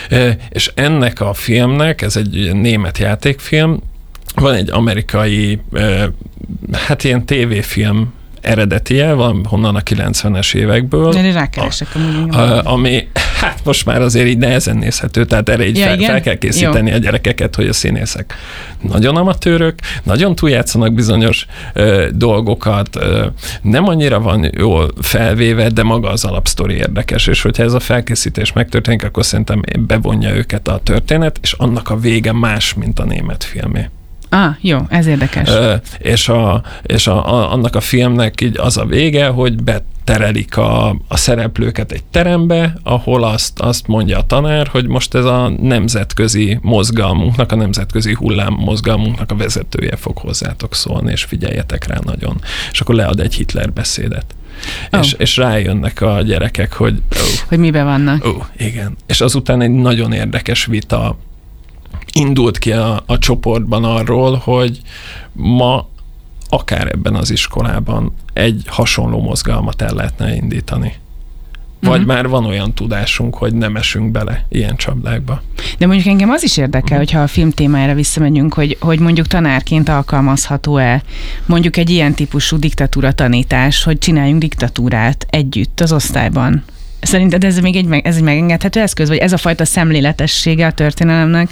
És ennek a filmnek, ez egy német játékfilm, van egy amerikai, hát ilyen tévéfilm eredetie, van honnan a 90-es évekből. Én rákeresek ami, hát most már azért így nehezen nézhető, tehát erre így fel kell készíteni a gyerekeket, hogy a színészek nagyon amatőrök, nagyon túljátszanak bizonyos dolgokat, nem annyira van jól felvéve, de maga az alapsztori érdekes, és hogyha ez a felkészítés megtörténik, akkor szerintem bevonja őket a történet, és annak a vége más, mint a német filmé. Jó, ez érdekes. És annak a filmnek így az a vége, hogy beterelik a szereplőket egy terembe, ahol azt mondja a tanár, hogy most ez a nemzetközi mozgalmunknak, a nemzetközi hullámmozgalmunknak a vezetője fog hozzátok szólni, és figyeljetek rá nagyon. És akkor lead egy Hitler beszédet. És rájönnek a gyerekek, hogy miben vannak. Igen. És azután egy nagyon érdekes vita indult ki a csoportban arról, hogy ma akár ebben az iskolában egy hasonló mozgalmat el lehetne indítani. Vagy már van olyan tudásunk, hogy nem esünk bele ilyen csapdákba. De mondjuk engem az is érdekel, hogyha a film témájára visszamegyünk, hogy mondjuk tanárként alkalmazható-e mondjuk egy ilyen típusú diktatúra tanítás, hogy csináljunk diktatúrát együtt az osztályban. Szerinted ez még egy megengedhető eszköz? Vagy ez a fajta szemléletessége a történelemnek?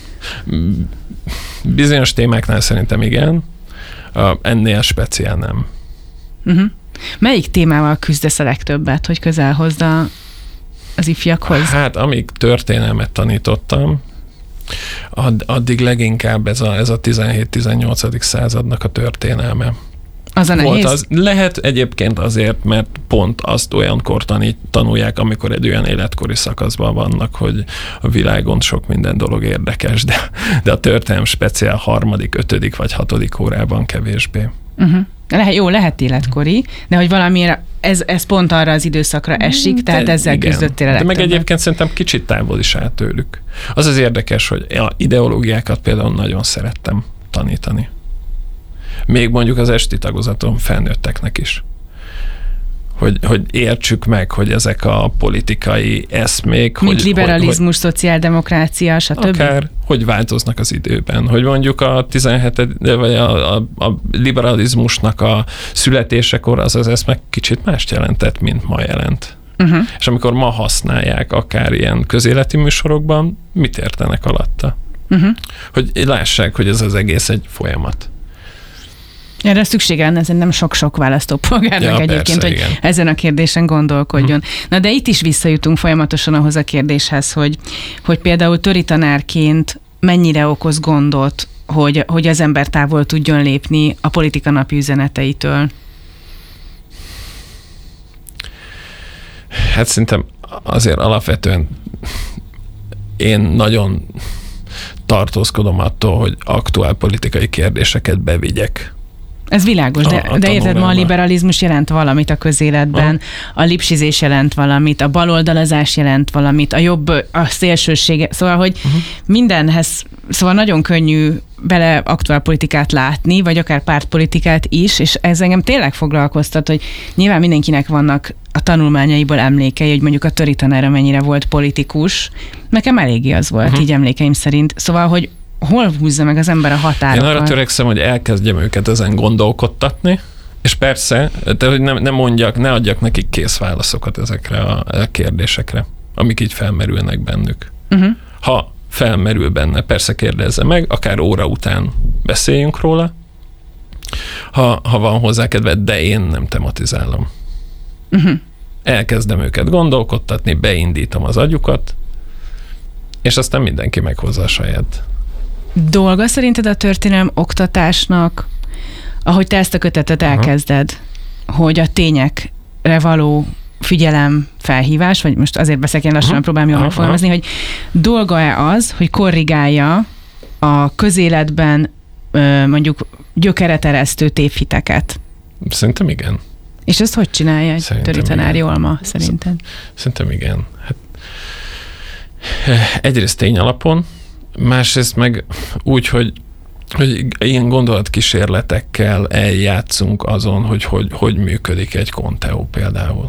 Bizonyos témáknál szerintem igen, ennél speciál nem. Melyik témával küzdesz a legtöbbet, hogy közel hozd az ifjakhoz? Hát, amíg történelmet tanítottam, addig leginkább ez a 17-18. Századnak a történelme. Az a nehéz? Lehet egyébként azért, mert pont azt olyankor tanulják, amikor egy olyan életkori szakaszban vannak, hogy a világon sok minden dolog érdekes, de a történelem speciál 3., 5. vagy 6. órában kevésbé. Lehet életkori, de hogy valamiért ez pont arra az időszakra esik, tehát ezzel küzdöttél a legtöbbet. De meg egyébként szerintem kicsit távol is áll tőlük. Az érdekes, hogy ideológiákat például nagyon szerettem tanítani. Még mondjuk az esti tagozaton felnőtteknek is. Hogy értsük meg, hogy ezek a politikai eszmék... Mint liberalizmus, szociáldemokrácia, stb. Akár, hogy változnak az időben. Hogy mondjuk a 17. vagy a liberalizmusnak a születésekor az eszme kicsit mást jelentett, mint ma jelent. És amikor ma használják akár ilyen közéleti műsorokban, mit értenek alatta? Hogy lássák, hogy ez az egész egy folyamat. Erre szüksége lenne szerintem sok-sok választópolgárnak egyébként, persze, hogy igen. Ezen a kérdésen gondolkodjon. Na de itt is visszajutunk folyamatosan ahhoz a kérdéshez, hogy például töri tanárként mennyire okoz gondot, hogy az ember távol tudjon lépni a politika napi üzeneteitől. Hát szerintem azért alapvetően én nagyon tartózkodom attól, hogy aktuál politikai kérdéseket bevigyek. Ez világos, de érted, ma a liberalizmus jelent valamit a közéletben, a lipsizés jelent valamit, a baloldalazás jelent valamit, a jobb, a szélsősége, szóval, hogy mindenhez, szóval nagyon könnyű bele aktuál politikát látni, vagy akár pártpolitikát is, és ez engem tényleg foglalkoztat, hogy nyilván mindenkinek vannak a tanulmányaiból emlékei, hogy mondjuk a töri tanára mennyire volt politikus. Nekem eléggé az volt, így emlékeim szerint. Szóval, hogy hol húzza meg az ember a határokat? Én arra törekszem, hogy elkezdjem őket ezen gondolkodtatni, és persze, hogy ne adjak nekik kész válaszokat ezekre a kérdésekre, amik így felmerülnek bennük. Ha felmerül benne, persze kérdezze meg, akár óra után beszéljünk róla, ha van hozzá kedve, de én nem tematizálom. Elkezdem őket gondolkodtatni, beindítom az agyukat, és aztán mindenki meghozza a saját. Dolga szerinted a történelem oktatásnak, ahogy te ezt a kötetet elkezded, hogy a tényekre való figyelem, felhívás, vagy most azért beszélek én lassan, próbálom jól megfogalmazni, hogy dolga-e az, hogy korrigálja a közéletben mondjuk gyökeret eresztő tévhiteket? Szerintem igen. És ezt hogy csinálja egy töri tanár jól ma, szerinted? Szerintem igen. Hát, egyrészt tény alapon, másrészt meg úgy, hogy ilyen gondolatkísérletekkel eljátszunk azon, hogy működik egy Conteo például.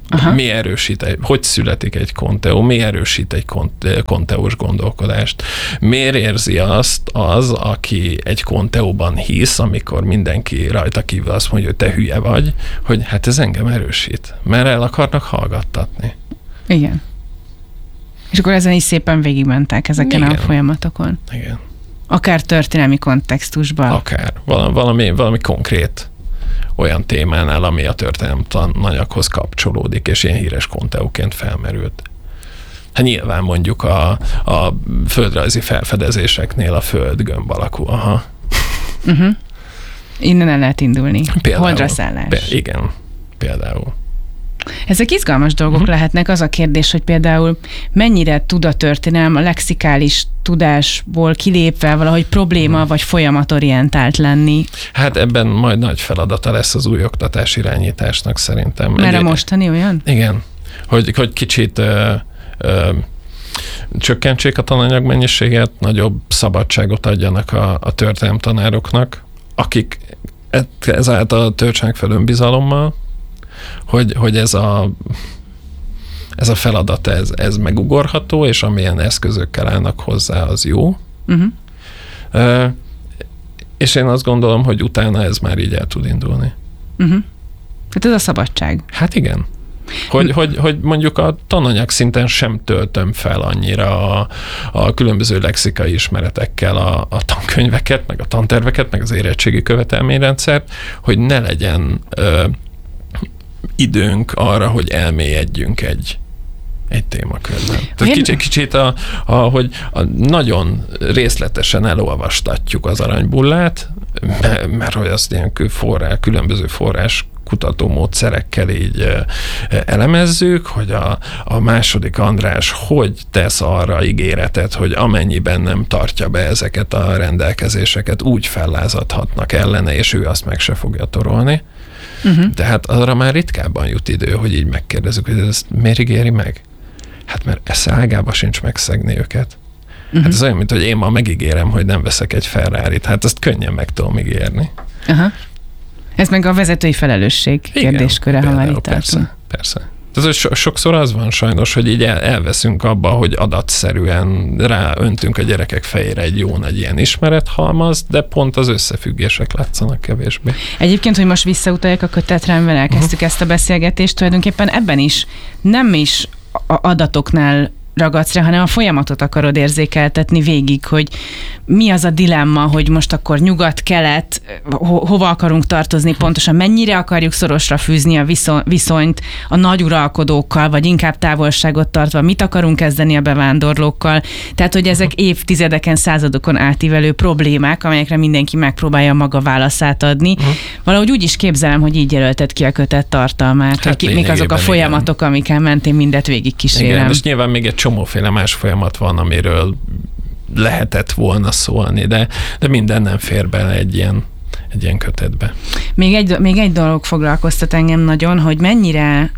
Mi erősít, hogy születik egy konteó, mi erősít egy konteós gondolkodást. Miért érzi azt az, aki egy konteóban hisz, amikor mindenki rajta kívül azt mondja, hogy te hülye vagy, hogy hát ez engem erősít, mert el akarnak hallgattatni. Igen. És akkor ezen is szépen végigmentek ezeken a folyamatokon. Igen. Akár történelmi kontextusban. Akár. Valami konkrét olyan témánál, ami a történelemtananyaghoz kapcsolódik, és ilyen híres konteóként felmerült. Hát nyilván mondjuk a földrajzi felfedezéseknél a föld gömb alakú. Aha. Innen el lehet indulni. Holdra szállás. Igen, például. Ezek izgalmas dolgok lehetnek. Az a kérdés, hogy például mennyire tud a történelem a lexikális tudásból kilépve valahogy probléma vagy folyamatorientált lenni. Hát ebben majd nagy feladata lesz az új oktatás irányításnak szerintem. Mert a mostani olyan? Igen. Hogy kicsit csökkentsék a tananyag mennyiséget, nagyobb szabadságot adjanak a történelemtanároknak, akik ezáltal töltsenek fel önbizalommal, hogy ez a feladat, ez megugorható, és amilyen eszközökkel állnak hozzá, az jó. És én azt gondolom, hogy utána ez már így el tud indulni. Hát ez a szabadság. Hát igen. Hogy mondjuk a tananyag szinten sem töltöm fel annyira a különböző lexikai ismeretekkel a tankönyveket, meg a tanterveket, meg az érettségi követelményrendszert, hogy ne legyen időnk arra, hogy elmélyedjünk egy témakörben. Tehát kicsit, hogy nagyon részletesen elolvastatjuk az aranybullát, mert hogy azt ilyen különböző forrás kutató módszerekkel így elemezzük, hogy a második András hogy tesz arra ígéretet, hogy amennyiben nem tartja be ezeket a rendelkezéseket, úgy fellázadhatnak ellene, és ő azt meg se fogja torolni. De hát arra már ritkábban jut idő, hogy így megkérdezzük, hogy ezt miért ígéri meg? Hát mert esze ágába sincs megszegni őket. Hát ez olyan, mint hogy én ma megígérem, hogy nem veszek egy Ferrarit. Hát ezt könnyen meg tudom ígérni. Ez meg a vezetői felelősség kérdésköre, ha már itt tartunk. Persze. Tehát sokszor az van sajnos, hogy így elveszünk abba, hogy adatszerűen ráöntünk a gyerekek fejére egy jó nagy ilyen ismerethalmaz, de pont az összefüggések látszanak kevésbé. Egyébként, hogy most visszautaljak a kötetre, amivel elkezdtük ezt a beszélgetést, tulajdonképpen ebben is nem is adatoknál ragadsz rá, hanem a folyamatot akarod érzékeltetni végig, hogy mi az a dilemma, hogy most akkor nyugat-kelet, hova akarunk tartozni pontosan, mennyire akarjuk szorosra fűzni a viszonyt a nagy uralkodókkal, vagy inkább távolságot tartva, mit akarunk kezdeni a bevándorlókkal. Tehát, hogy ezek évtizedeken, századokon átívelő problémák, amelyekre mindenki megpróbálja maga válaszát adni. Valahogy úgy is képzelem, hogy így jelölted ki a kötet tartalmát, hát hogy mik azok a folyamatok, amikkel mentén mindet végig kísérem. Igen, és nyilván még egy csomóféle más folyamat van, amiről lehetett volna szólni, de minden nem fér bele egy ilyen kötetbe. Még egy dolog foglalkoztat engem nagyon, hogy mennyire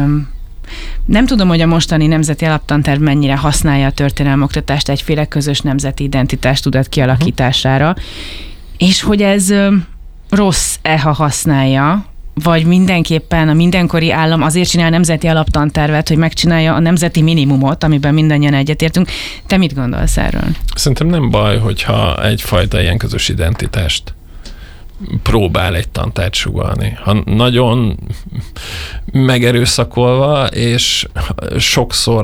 nem tudom, hogy a mostani nemzeti alaptanterv mennyire használja a történelmoktatást egyféle közös nemzeti identitás tudat kialakítására, és hogy ez rossz-e, ha használja, vagy mindenképpen a mindenkori állam azért csinál nemzeti alaptantervet, hogy megcsinálja a nemzeti minimumot, amiben mindannyian egyetértünk. Te mit gondolsz erről? Szerintem nem baj, hogyha egyfajta ilyen közös identitást próbál egy tantárgy sugallni. Ha nagyon megerőszakolva, és sokszor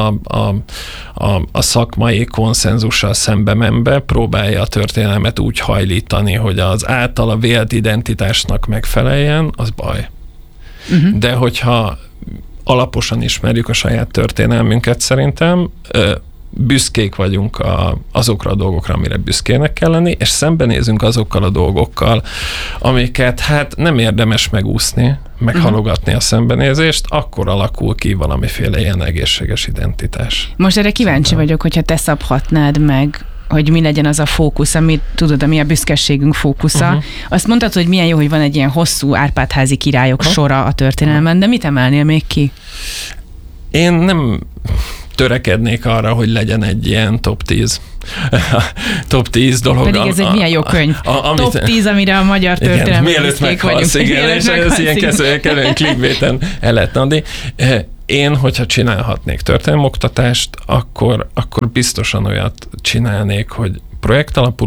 a szakmai konszenzussal szembe menve próbálja a történelmet úgy hajlítani, hogy az általa vélt identitásnak megfeleljen, az baj. De hogyha alaposan ismerjük a saját történelmünket, szerintem büszkék vagyunk azokra a dolgokra, amire büszkének kell lenni, és szembenézünk azokkal a dolgokkal, amiket hát nem érdemes megúszni, meghalogatni a szembenézést, akkor alakul ki valamiféle ilyen egészséges identitás. Most erre kíváncsi vagyok, hogyha te szabhatnád meg, hogy mi legyen az a fókusz, ami a büszkeségünk fókusza. Azt mondtad, hogy milyen jó, hogy van egy ilyen hosszú Árpád-házi királyok sora a történelemben, de mit emelnél még ki? Én nem törekednék arra, hogy legyen egy ilyen top 10 Top 10 dolog. Pedig ez egy milyen jó könyv. Top 10, amire a magyar történelmi mielőtt meghalsz, igen, és ez ilyen kellően clickbaiten el lehetne adni. Én, hogyha csinálhatnék történelmoktatást, akkor biztosan olyat csinálnék, hogy projekt alapú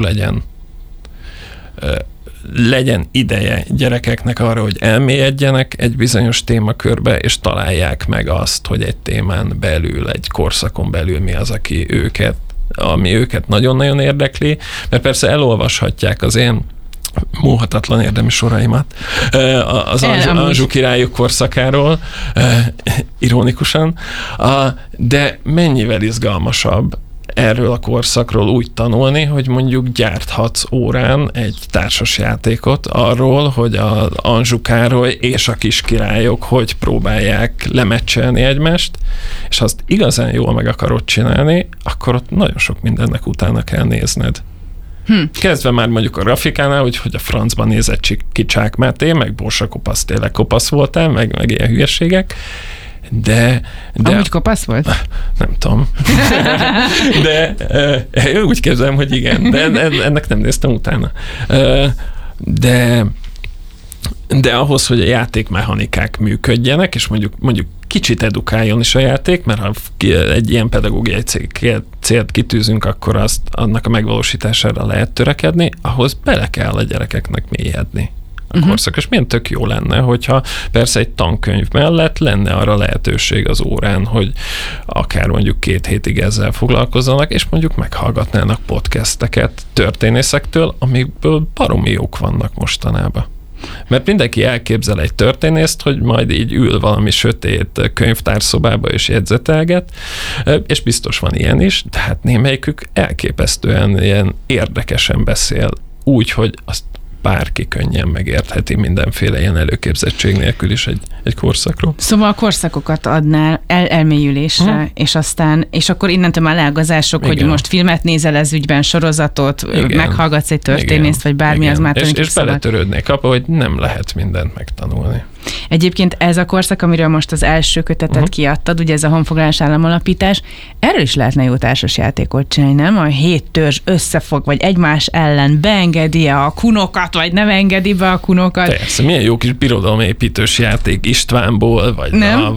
legyen ideje gyerekeknek arra, hogy elmélyedjenek egy bizonyos témakörbe, és találják meg azt, hogy egy témán belül, egy korszakon belül mi az, ami őket nagyon-nagyon érdekli, mert persze elolvashatják az én múlhatatlan érdemi soraimat az Anjou királyok korszakáról, ironikusan, de mennyivel izgalmasabb erről a korszakról úgy tanulni, hogy mondjuk gyárthatsz órán egy társas játékot arról, hogy az Anjou Károly és a kis királyok hogy próbálják lemecselni egymást, és ha azt igazán jól meg akarod csinálni, akkor ott nagyon sok mindennek utána kell nézned. Kezdve már mondjuk a grafikánál, hogy a francban nézett ki Csák Máté, meg Borsa kopasz, tényleg kopasz voltál, meg ilyen hülyeségek, de amúgy kopasz volt? Nem tudom. De úgy képzelem, hogy igen, de ennek nem néztem utána. De ahhoz, hogy a játékmechanikák működjenek, és mondjuk kicsit edukáljon is a játék, mert ha egy ilyen pedagógiai célt kitűzünk, akkor annak a megvalósítására lehet törekedni, ahhoz bele kell a gyerekeknek mélyedni a korszak. És milyen tök jó lenne, hogyha persze egy tankönyv mellett lenne arra lehetőség az órán, hogy akár mondjuk 2 hétig ezzel foglalkozzanak, és mondjuk meghallgatnának podcasteket történészektől, amikből baromi jók vannak mostanában. Mert mindenki elképzel egy történészt, hogy majd így ül valami sötét könyvtárszobába és jegyzetelget, és biztos van ilyen is, de hát némelyikük elképesztően ilyen érdekesen beszél, úgy, hogy azt bárki könnyen megértheti mindenféle ilyen előképzettség nélkül is egy korszakról. Szóval a korszakokat adnál elmélyülésre, és akkor innentől már leágazások, igen, hogy most filmet nézel ez ügyben, sorozatot, igen, meghallgatsz egy történészt, vagy bármi, igen, az már és beletörődnék abba, hogy nem lehet mindent megtanulni. Egyébként ez a korszak, amiről most az első kötetet kiadtad, ugye ez a honfoglalás államalapítás, erről is lehetne jó társasjátékot csinálni, nem? A 7 törzs összefog, vagy egymás ellen beengedi-e a kunokat, vagy nem engedi be a kunokat. Persze, milyen jó kis birodalomépítős játék Istvánból, vagy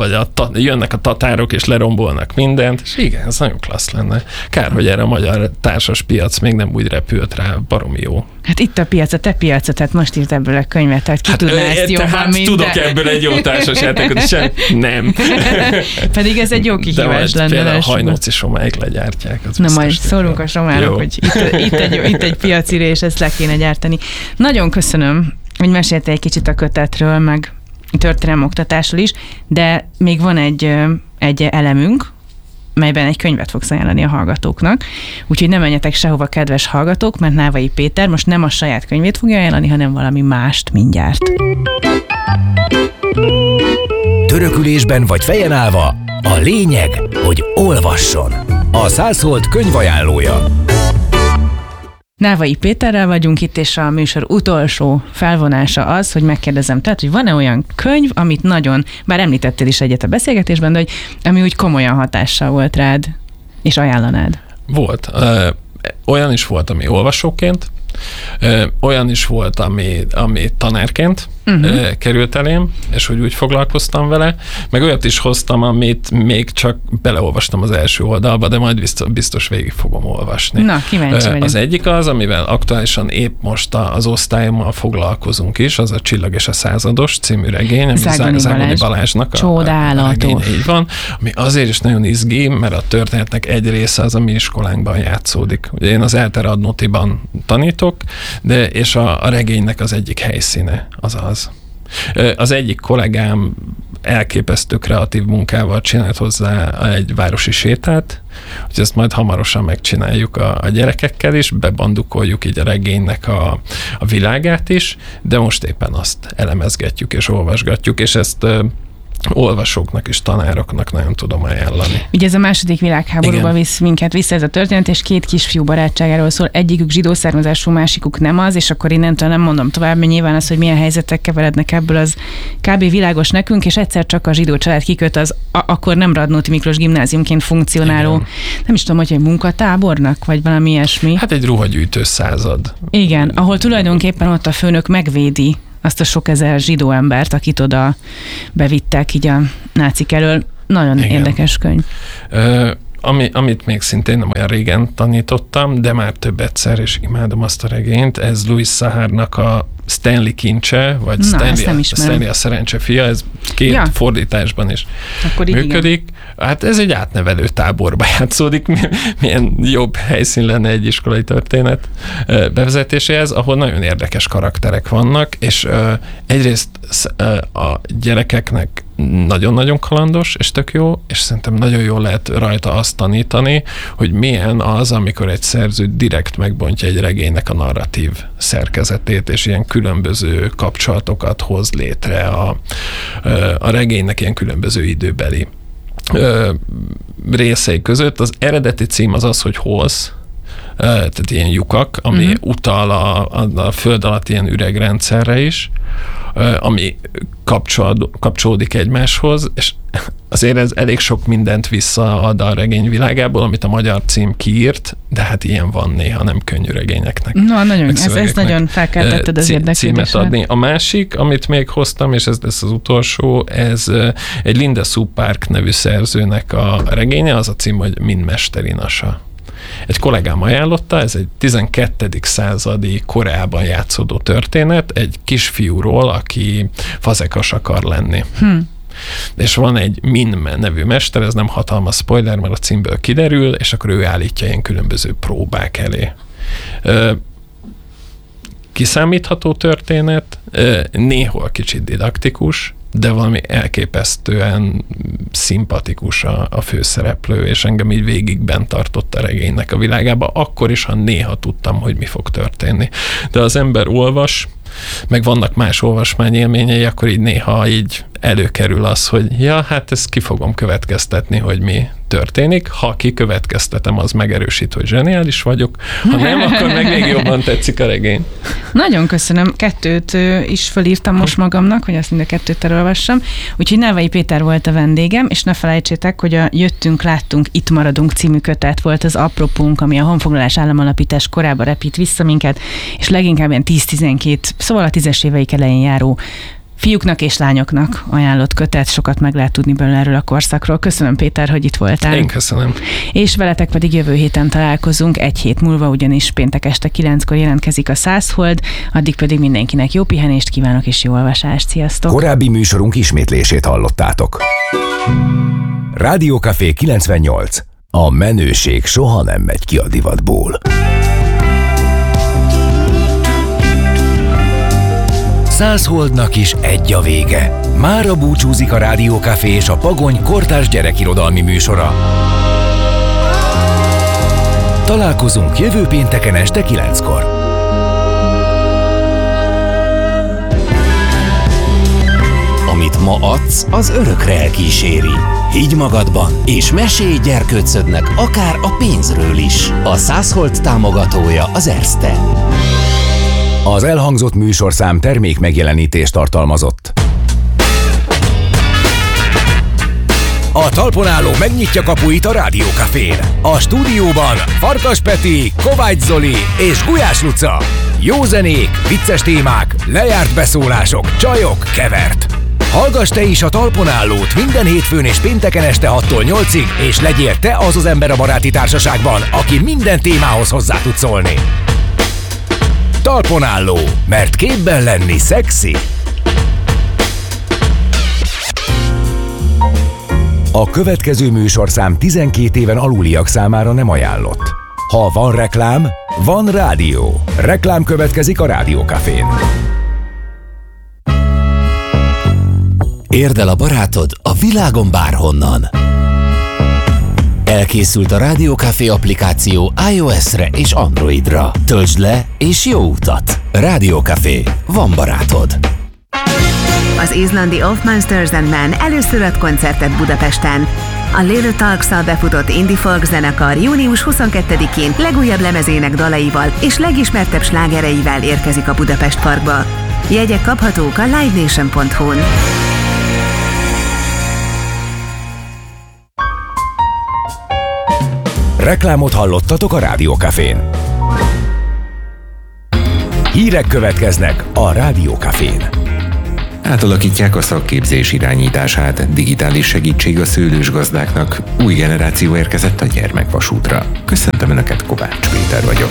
jönnek a tatárok és lerombolnak mindent, és igen, ez nagyon klassz lenne. Kár, hogy erre a magyar társas piac még nem úgy repült rá, baromi jó. Hát itt a piac, a te piacot, tehát most írt ebből a könyvet, tehát ki tudná ezt jobban, mint tudok ebből egy jó társasjátékot, és nem. Pedig ez egy jó kihívás lenne. De a Hajnóci Somáig legyártják. Na majd szólunk a Somának, hogy itt egy piacire, és ezt le kéne gyártani. Nagyon köszönöm, hogy meséltél egy kicsit a kötetről, meg történelmoktatásról is, de még van egy elemünk, melyben egy könyvet fogsz ajánlani a hallgatóknak. Úgyhogy ne menjetek sehova, kedves hallgatók, mert Návai Péter most nem a saját könyvét fogja ajánlani, hanem valami mást mindjárt. Törökülésben vagy fejen állva, a lényeg, hogy olvasson. A 100 Holt könyvajánlója. Návai Péterrel vagyunk itt, és a műsor utolsó felvonása az, hogy megkérdezem, tehát, hogy van-e olyan könyv, amit nagyon, bár említettél is egyet a beszélgetésben, de hogy ami úgy komolyan hatással volt rád, és ajánlanád? Volt. Olyan is volt, ami olvasóként, olyan is volt, ami tanárként került elém, és hogy úgy foglalkoztam vele, meg olyat is hoztam, amit még csak beleolvastam az első oldalba, de majd biztos végig fogom olvasni. Na, kíváncsi vagyok. Az egyik az, amivel aktuálisan épp most az osztályommal foglalkozunk is, az a Csillag és a százados című regény, ami Zágoni Balázsnak a regény, így van, ami azért is nagyon izgi, mert a történetnek egy része az a mi iskolánkban játszódik. Ugye én az Elter Adnótiban tanítok, és a regénynek az egyik helyszíne az. Az egyik kollégám elképesztő kreatív munkával csinált hozzá egy városi sétát, hogy ezt majd hamarosan megcsináljuk a gyerekekkel is, bebandukoljuk így a regénynek a világát is, de most éppen azt elemezgetjük és olvasgatjuk, és ezt olvasóknak és tanároknak nagyon tudom ajánlani. Ugye ez a második világháborúban visz minket vissza ez a történet, és 2 kisfiú barátságáról szól, egyikük zsidó származású, másikuk nem az, és akkor innentől nem mondom tovább, mert nyilván az, hogy milyen helyzetek keverednek ebből, az kb. Világos nekünk, és egyszer csak a zsidó család kiköt az akkor nem Radnóti Miklós gimnáziumként funkcionáló, igen. Nem is tudom, hogy egy munkatábornak, vagy valami ilyesmi. Hát egy ruhagyűjtő század. Igen, ahol tulajdonképpen ott a főnök megvédi azt a sok ezer zsidó embert, akit oda bevittek így a nácik elől. Nagyon igen. Érdekes könyv. Amit még szintén nem olyan régen tanítottam, de már több egyszer, és imádom azt a regényt, ez Louis Saharnak a Stanley kincse, vagy Stanley a szerencse fia, ez 2 fordításban is működik. Igen. Hát ez egy átnevelő táborba játszódik, milyen jobb helyszín lenne egy iskolai történet bevezetéséhez, ahol nagyon érdekes karakterek vannak, és egyrészt a gyerekeknek nagyon-nagyon kalandos, és tök jó, és szerintem nagyon jól lehet rajta azt tanítani, hogy milyen az, amikor egy szerző direkt megbontja egy regénynek a narratív szerkezetét, és ilyen különböző kapcsolatokat hoz létre a regénynek ilyen különböző időbeli részei között. Az eredeti cím az, hogy Holes, tehát ilyen lyukak, ami utal a föld alatt ilyen üregrendszerre is, ami kapcsolódik egymáshoz, és azért ez elég sok mindent visszaad a regény világából, amit a magyar cím kiírt, de hát ilyen van néha, nem könnyű regényeknek. No, nagyon, ez nagyon felkeltetted az érdeklődésre. Címet adni. A másik, amit még hoztam, és ez lesz az utolsó, ez egy Linda Sue Park nevű szerzőnek a regénye, az a cím, hogy Min mesterinasa. Egy kollégám ajánlotta, ez egy 12. századi Koreában játszódó történet, egy kisfiúról, aki fazekas akar lenni. És van egy Min nevű mester, ez nem hatalmas spoiler, mert a címből kiderül, és akkor ő állítja ilyen különböző próbák elé. Kiszámítható történet, néhol kicsit didaktikus, de valami elképesztően szimpatikus a főszereplő, és engem így végig bent tartott a regénynek a világába, akkor is, ha néha tudtam, hogy mi fog történni. De az ember olvas, meg vannak más olvasmányélményei, akkor így néha így előkerül az, hogy ja, hát ezt ki fogom következtetni, hogy mi történik. Ha kikövetkeztetem, az megerősít, hogy zseniális vagyok. Ha nem, akkor meg még jobban tetszik a regény. Nagyon köszönöm. 2 is felírtam most magamnak, hogy azt mind a 2 elolvassam. Úgyhogy Nelvai Péter volt a vendégem, és ne felejtsétek, hogy a Jöttünk, láttunk, itt maradunk című kötet volt az apropónk, ami a honfoglalás államalapítás korába repít vissza minket, és leginkább ilyen 10-12, szóval a 10-es éveik elején járó fiúknak és lányoknak ajánlott kötet, sokat meg lehet tudni belőle erről a korszakról. Köszönöm, Péter, hogy itt voltál. Én köszönöm. És veletek pedig jövő héten találkozunk, 1 hét múlva, ugyanis péntek este 9-kor jelentkezik a 100 hold, addig pedig mindenkinek jó pihenést kívánok és jó olvasást. Sziasztok! Korábbi műsorunk ismétlését hallottátok. Rádiókafé 98. A menőség soha nem megy ki a divatból. 100 holdnak is egy a vége. Mára búcsúzik a Rádiókafé és a Pagony kortárs gyerekirodalmi műsora. Találkozunk jövő pénteken este 9-kor. Amit ma adsz, az örökre elkíséri. Higgy magadban, és mesélj gyerkőcödnek akár a pénzről is. A 100 hold támogatója az Erste. Az elhangzott műsorszám termék megjelenítést tartalmazott. A talpon álló megnyitja kapuit a Rádiókafén. A stúdióban Farkas Peti, Kovács Zoli és Gulyás Luca. Jó zenék, vicces témák, lejárt beszólások, csajok, kevert. Hallgass te is a talpon állót minden hétfőn és pénteken este 6-tól 8-ig, és legyél te az ember a baráti társaságban, aki minden témához hozzá tud szólni. Talpon álló, mert képben lenni szexi. A következő műsorszám 12 éven aluliak számára nem ajánlott. Ha van reklám, van rádió. Reklám következik a Rádiókafén. Érd el a barátod a világon bárhonnan. Elkészült a Rádiókafé applikáció iOS-re és Androidra. Töltsd le és jó utat! Rádiókafé. Van barátod. Az izlandi Of Monsters and Men először ad koncertet Budapesten. A Little Talks-szal befutott indie folk zenekar június 22-én legújabb lemezének dalaival és legismertebb slágereivel érkezik a Budapest Parkba. Jegyek kaphatók a livenation.hu-n. Reklámot hallottatok a Rádió Cafén. Hírek következnek a Rádió Cafén. Átalakítják a szakképzés irányítását, digitális segítség a szőlős gazdáknak, új generáció érkezett a gyermekvasútra. Köszöntöm Önöket, Kovács Péter vagyok.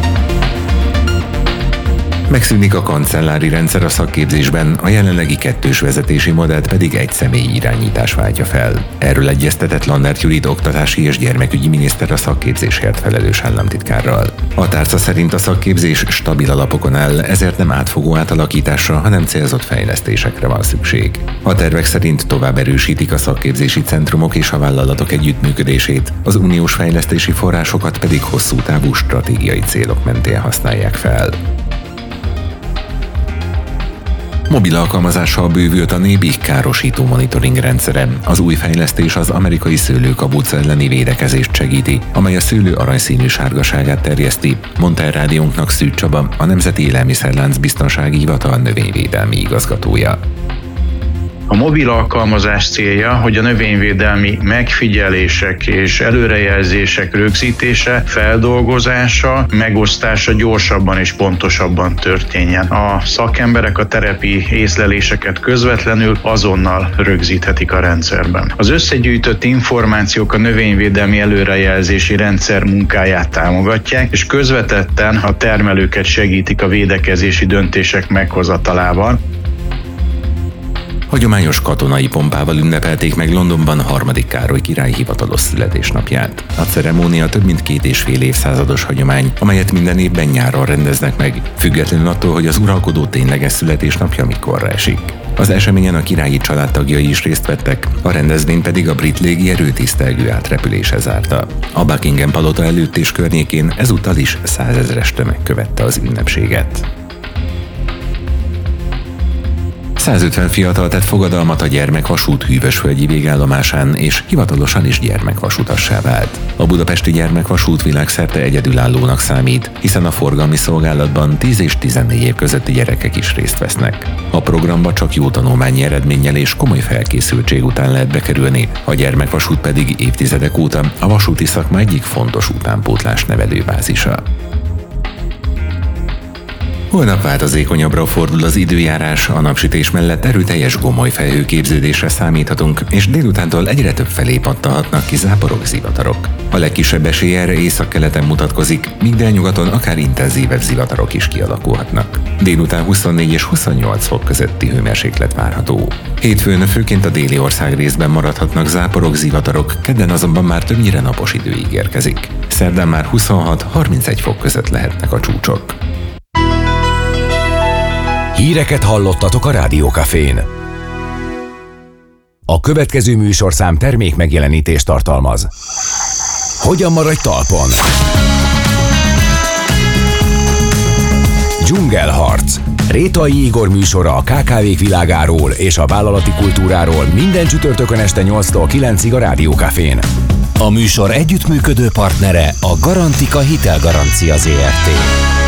Megszűnik a kancellári rendszer a szakképzésben, a jelenlegi kettős vezetési modellt pedig egy személyi irányítás váltja fel. Erről egyeztetett Lannert Judit oktatási és gyermekügyi miniszter a szakképzésért felelős államtitkárral. A tárca szerint a szakképzés stabil alapokon áll, ezért nem átfogó átalakításra, hanem célzott fejlesztésekre van szükség. A tervek szerint tovább erősítik a szakképzési centrumok és a vállalatok együttműködését, az uniós fejlesztési forrásokat pedig hosszú távú stratégiai célok mentén használják fel. Mobil alkalmazással bővült a NÉBIK károsító monitoring rendszere. Az új fejlesztés az amerikai szőlőkabuca elleni védekezést segíti, amely a szőlő aranyszínű sárgaságát terjeszti, mondta el rádiónknak Szűcs Csaba, a Nemzeti Élelmiszerlánc Biztonsági Hivatal növényvédelmi igazgatója. A mobil alkalmazás célja, hogy a növényvédelmi megfigyelések és előrejelzések rögzítése, feldolgozása, megosztása gyorsabban és pontosabban történjen. A szakemberek a terepi észleléseket közvetlenül azonnal rögzíthetik a rendszerben. Az összegyűjtött információk a növényvédelmi előrejelzési rendszer munkáját támogatják, és közvetetten a termelőket segítik a védekezési döntések meghozatalában. Hagyományos katonai pompával ünnepelték meg Londonban 3. Károly király hivatalos születésnapját. A ceremónia több mint 2,5 évszázados hagyomány, amelyet minden évben nyáron rendeznek meg, függetlenül attól, hogy az uralkodó tényleges születésnapja mikorra esik. Az eseményen a királyi család tagjai is részt vettek, a rendezvény pedig a brit légierő tisztelgő átrepülése zárta. A Buckingham palota előtt és környékén ezúttal is 100 000-es tömeg követte az ünnepséget. 150 fiatal tett fogadalmat a gyermekvasút hűvösvölgyi végállomásán, és hivatalosan is gyermekvasutassá vált. A budapesti gyermekvasút világszerte egyedülállónak számít, hiszen a forgalmi szolgálatban 10 és 14 év közötti gyerekek is részt vesznek. A programba csak jó tanulmányi eredménnyel és komoly felkészültség után lehet bekerülni, a gyermekvasút pedig évtizedek óta a vasúti szakma egyik fontos utánpótlás nevelőbázisa. Holnap változékonyabbra fordul az időjárás, a napsütés mellett erőteljes gomoly felhőképződésre számíthatunk, és délutántól egyre több felé pattanhatnak ki záporok, zivatarok. A legkisebb esély erre északkeleten mutatkozik, míg délnyugaton akár intenzívebb zivatarok is kialakulhatnak. Délután 24 és 28 fok közötti hőmérséklet várható. Hétfőn főként a déli ország részben maradhatnak záporok, zivatarok, kedden azonban már többnyire napos idő ígérkezik. Szerdán már 26-31 fok között lehetnek a csúcsok. Híreket hallottatok a Rádió Cafén. A következő műsorszám termék megjelenítést tartalmaz. Hogyan maradj talpon? Dzsungelharc. Rétai Igor műsora a KKV-k világáról és a vállalati kultúráról minden csütörtökön este 8-tól 9-ig a Rádió Cafén. A műsor együttműködő partnere a Garantika hitelgarancia Zrt.